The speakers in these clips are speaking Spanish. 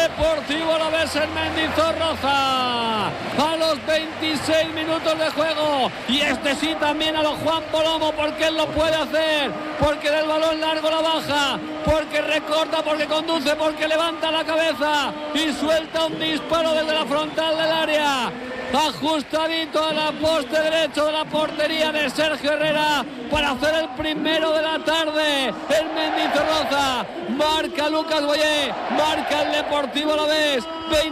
Deportivo Alavés en Mendizorroza. A los 26 minutos de juego. Y este sí también a los Juan Palomo, porque él lo puede hacer. Porque del balón largo la baja. Porque recorta, porque conduce, porque levanta la cabeza. Y suelta un disparo desde la frontal del área. Ajustadito a la poste derecho de la portería de Sergio Herrera para hacer el primero de la tarde en Mendizorroza. Marca Lucas Boyé, marca el Deportivo Alavés.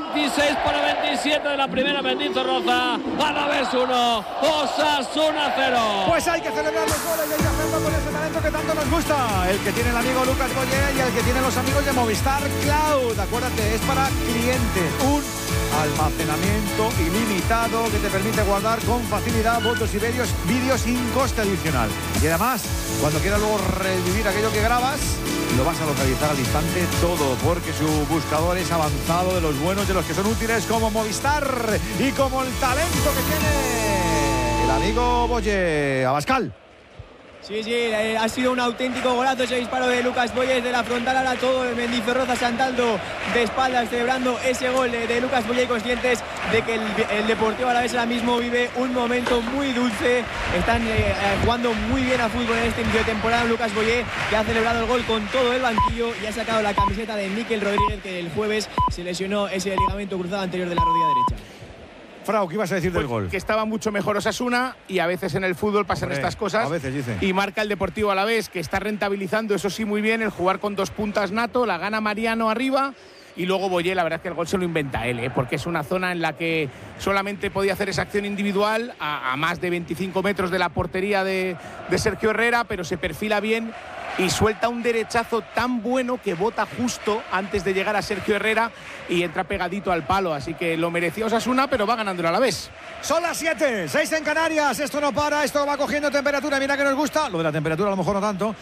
26-27 de la primera Mendizorroza. Alavés 1, Osasuna 0. Pues hay que celebrar los goles y hay que hacerlo con ese talento que tanto nos gusta. El que tiene el amigo Lucas Boyé y el que tiene los amigos de Movistar Cloud. Acuérdate, es para clientes. Un almacenamiento ilimitado que te permite guardar con facilidad fotos y vídeos sin coste adicional. Y además, cuando quieras luego revivir aquello que grabas, lo vas a localizar al instante todo, porque su buscador es avanzado, de los buenos, de los que son útiles, como Movistar y como el talento que tiene el amigo Boye. Abascal. Sí, ha sido un auténtico golazo ese disparo de Lucas Boyé de la frontal. Ahora todo el Mendizorroza saltando de espaldas, celebrando ese gol de Lucas Boyé, conscientes de que el Deportivo Alavés ahora mismo vive un momento muy dulce. Están jugando muy bien a fútbol en este inicio de temporada. Lucas Boyé, que ha celebrado el gol con todo el banquillo y ha sacado la camiseta de Mikel Rodríguez, que el jueves se lesionó ese ligamento cruzado anterior de la rodilla derecha. Frau, ¿qué ibas a decir del gol? Que estaba mucho mejor Osasuna, y a veces en el fútbol pasan estas cosas. A veces, dice. Y marca el Deportivo Alavés, que está rentabilizando, eso sí, muy bien, el jugar con dos puntas nato. La gana Mariano arriba. Y luego Boyé, la verdad es que el gol se lo inventa él, porque es una zona en la que solamente podía hacer esa acción individual a más de 25 metros de la portería de Sergio Herrera, pero se perfila bien y suelta un derechazo tan bueno que bota justo antes de llegar a Sergio Herrera y entra pegadito al palo. Así que lo merecía Osasuna, pero va ganando el Alavés. Son las 7, 6 en Canarias. Esto no para, esto va cogiendo temperatura. Mira que nos gusta. Lo de la temperatura a lo mejor no tanto.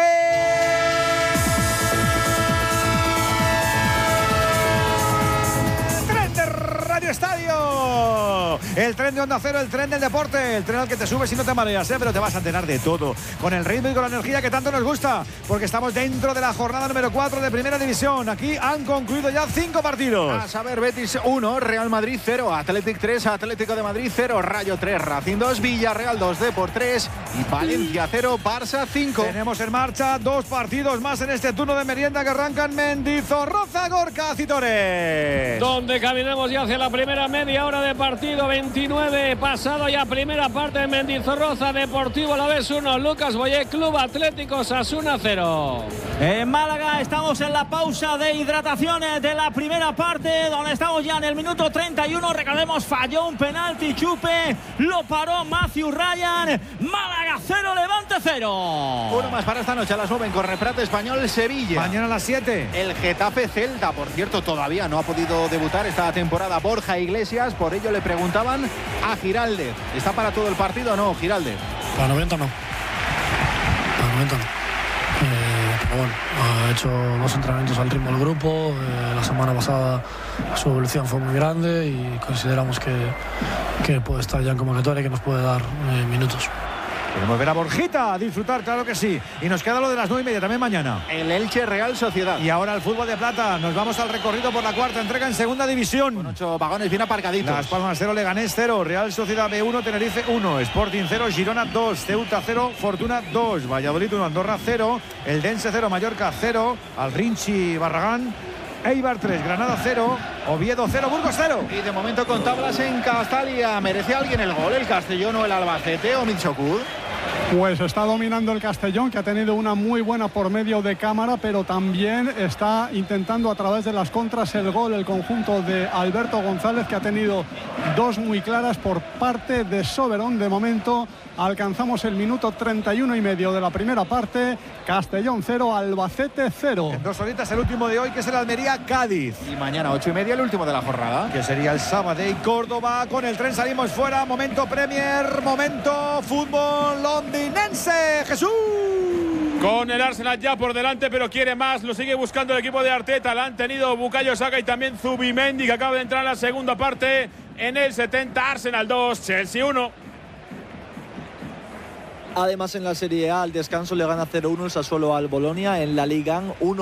Radio Estadio, el tren de Onda Cero, el tren del deporte, el tren al que te subes y no te mareas, pero te vas a enterar de todo, con el ritmo y con la energía que tanto nos gusta, porque estamos dentro de la jornada número 4 de Primera División. Aquí han concluido ya 5 partidos. A saber, Betis 1, Real Madrid 0, Athletic 3, Atlético de Madrid 0, Rayo 3, Racing 2, Villarreal 2, Depor 3 y Valencia 0, Barça 5. Tenemos en marcha 2 partidos más en este turno de merienda que arrancan Mendizorroza, Gorka Citores. Donde caminamos ya hacia la primera media hora de partido, 29 pasado ya primera parte de Mendizorroza. Deportivo Alavés 1, Lucas Boyé, Club Atlético Osasuna 0. En Málaga estamos en la pausa de hidratación de la primera parte, donde estamos ya en el minuto 31. Recordemos, falló un penalti Chupe, lo paró Matthew Ryan. Málaga 0, Levante 0. Uno más para esta noche a las 9 en Correprat Español Sevilla. Mañana a las 7. El Getafe Celta, por cierto, todavía no ha podido debutar esta temporada Borja Iglesias, por ello le preguntaban a Giraldez. ¿Está para todo el partido o no, Giraldez? Para 90 no. Para 90 no. Pero bueno, ha hecho 2 entrenamientos al ritmo del grupo. La semana pasada su evolución fue muy grande y consideramos que puede estar ya en convocatoria y que nos puede dar minutos. Queremos ver a Borjita, a disfrutar, claro que sí. Y nos queda lo de las 9:30 también mañana. El Elche Real Sociedad. Y ahora el fútbol de plata. Nos vamos al recorrido por la cuarta entrega en segunda división. Con 8 vagones bien aparcaditos. Las Palmas 0, Leganés 0, Real Sociedad B1, Tenerife 1, Sporting 0, Girona 2, Ceuta 0, Fortuna 2, Valladolid 1, Andorra 0, Eldense 0, Mallorca 0, Alrinchi Barragán, Eibar 3, Granada 0, Oviedo 0, Burgos 0. Y de momento con tablas en Castalia. ¿Merece alguien el gol? ¿El Castellón o el Albacete o Mitchocud? Pues está dominando el Castellón, que ha tenido una muy buena por medio de cámara, pero también está intentando a través de las contras el gol el conjunto de Alberto González, que ha tenido 2 muy claras por parte de Soberón. De momento alcanzamos el minuto 31,5 de la primera parte. Castellón 0, Albacete 0. En 2 horitas el último de hoy, que es el Almería-Cádiz. Y mañana 8:30 el último de la jornada, que sería el sábado. Y Córdoba, con el tren salimos fuera. Momento Premier, momento fútbol londinense. Jesús. Con el Arsenal ya por delante, pero quiere más. Lo sigue buscando el equipo de Arteta. La han tenido Bukayo Saka y también Zubimendi, que acaba de entrar en la segunda parte. En el 70, Arsenal 2, Chelsea 1. Además, en la Serie A, al descanso le gana 0-1 el Sassuolo al Bolonia. En la Liga 1.